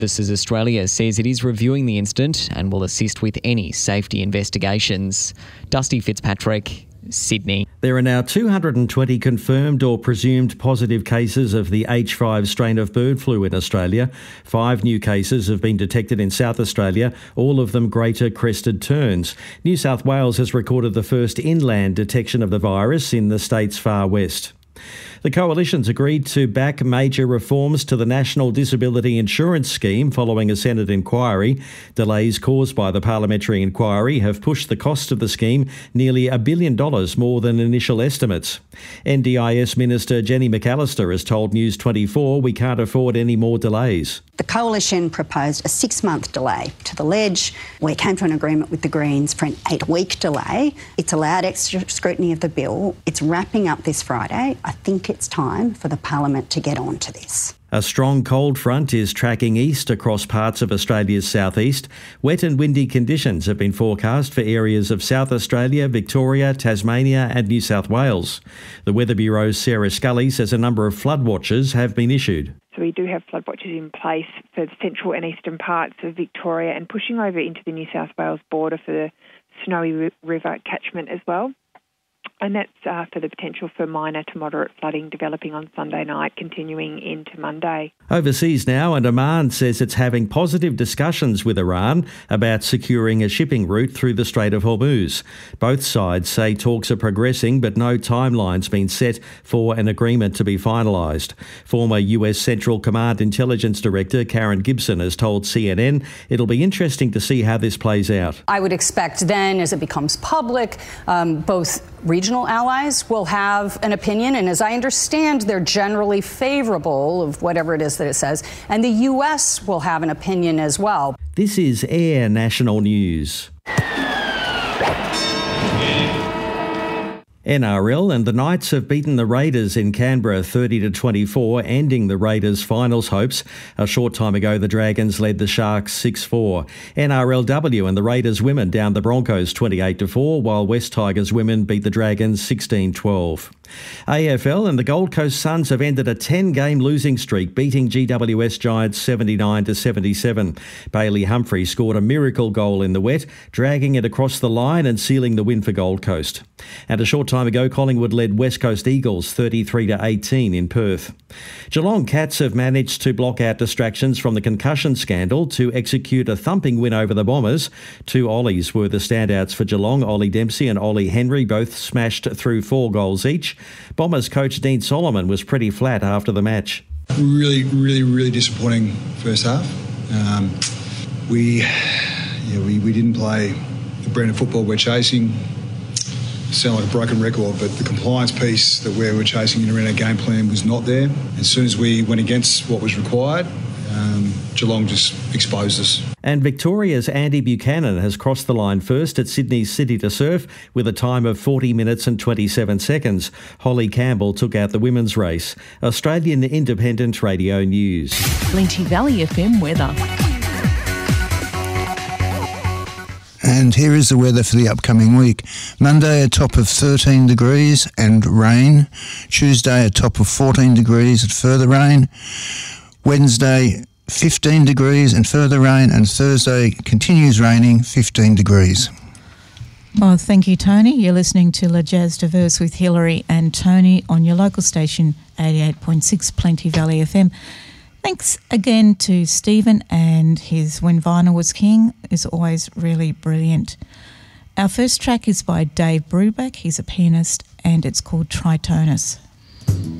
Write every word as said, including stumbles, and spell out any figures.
Services Australia says it is reviewing the incident and will assist with any safety investigations. Dusty Fitzpatrick, Sydney. There are now two hundred twenty confirmed or presumed positive cases of the H five strain of bird flu in Australia. Five new cases have been detected in South Australia, all of them greater crested terns. New South Wales has recorded the first inland detection of the virus in the state's far west. The Coalition's agreed to back major reforms to the National Disability Insurance Scheme following a Senate inquiry. Delays caused by the parliamentary inquiry have pushed the cost of the scheme nearly a billion dollars more than initial estimates. N D I S Minister Jenny McAllister has told News twenty-four we can't afford any more delays. The Coalition proposed a six-month delay to the ledge. We came to an agreement with the Greens for an eight-week delay. It's allowed extra scrutiny of the bill. It's wrapping up this Friday. I think it's time for the Parliament to get on to this. A strong cold front is tracking east across parts of Australia's southeast. Wet and windy conditions have been forecast for areas of South Australia, Victoria, Tasmania and New South Wales. The Weather Bureau's Sarah Scully says a number of flood watches have been issued. So we do have flood watches in place for the central and eastern parts of Victoria and pushing over into the New South Wales border for the Snowy River catchment as well. And that's uh, for the potential for minor to moderate flooding developing on Sunday night, continuing into Monday. Overseas now, and Oman says it's having positive discussions with Iran about securing a shipping route through the Strait of Hormuz. Both sides say talks are progressing, but no timeline's been set for an agreement to be finalised. Former U S Central Command Intelligence Director Karen Gibson has told C N N it'll be interesting to see how this plays out. I would expect then, as it becomes public, um, both regional allies will have an opinion, and as I understand, they're generally favourable of whatever it is that it says, and the U S will have an opinion as well. This is Air National News. N R L and the Knights have beaten the Raiders in Canberra thirty to twenty-four, ending the Raiders' finals hopes. A short time ago, the Dragons led the Sharks six four. N R L W and the Raiders women downed the Broncos twenty-eight to four, while West Tigers women beat the Dragons sixteen twelve. A F L and the Gold Coast Suns have ended a ten-game losing streak, beating G W S Giants seventy-nine to seventy-seven. Bailey Humphrey scored a miracle goal in the wet, dragging it across the line and sealing the win for Gold Coast. And a short time ago, Collingwood led West Coast Eagles thirty-three to eighteen in Perth. Geelong Cats have managed to block out distractions from the concussion scandal to execute a thumping win over the Bombers. Two Ollies were the standouts for Geelong. Ollie Dempsey and Ollie Henry both smashed through four goals each. Bombers coach Dean Solomon was pretty flat after the match. Really, really, really disappointing first half. Um, we, yeah, we, we didn't play the brand of football we're chasing. Sound like a broken record, but the compliance piece that we were chasing in our game plan was not there. As soon as we went against what was required, um, Geelong just exposed us. And Victoria's Andy Buchanan has crossed the line first at Sydney's City to Surf with a time of forty minutes and twenty-seven seconds. Holly Campbell took out the women's race. Australian Independent Radio News. Plenty Valley F M weather. And here is the weather for the upcoming week. Monday, a top of thirteen degrees and rain. Tuesday, a top of fourteen degrees and further rain. Wednesday, fifteen degrees and further rain. And Thursday continues raining, fifteen degrees. Well, thank you, Tony. You're listening to La Jazz Diverse with Hillary and Tony on your local station, eighty-eight point six Plenty Valley F M. Thanks again to Stephen and his When Vinyl Was King is always really brilliant. Our first track is by Dave Brubeck. He's a pianist and it's called Tritonus.